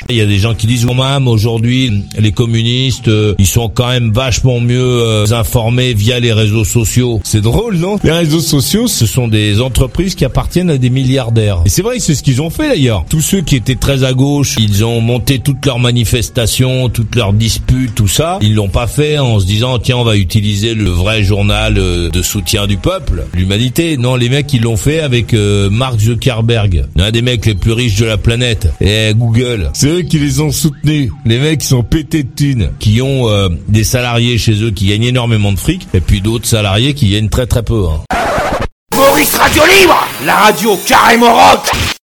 Il y a des gens qui disent, même aujourd'hui, les communistes, ils sont quand même vachement mieux informés via les réseaux sociaux. C'est drôle, non? Les réseaux sociaux, ce sont des entreprises qui appartiennent à des milliardaires. Et c'est vrai, c'est ce qu'ils ont fait d'ailleurs. Tous ceux qui étaient très à gauche, ils ont monté toutes leurs manifestations, toutes leurs disputes, tout ça. Ils l'ont pas fait en se disant, tiens, on va utiliser le vrai journal de soutien du peuple, l'humanité. Non, les mecs, ils l'ont fait avec Mark Zuckerberg, l'un des mecs les plus riches de la planète, et Google. C'est eux qui les ont soutenus. Les mecs qui sont pétés de thunes, qui ont des salariés chez eux qui gagnent énormément de fric, et puis d'autres salariés qui gagnent très très peu. Maurice Radio Libre, la radio carrément rock.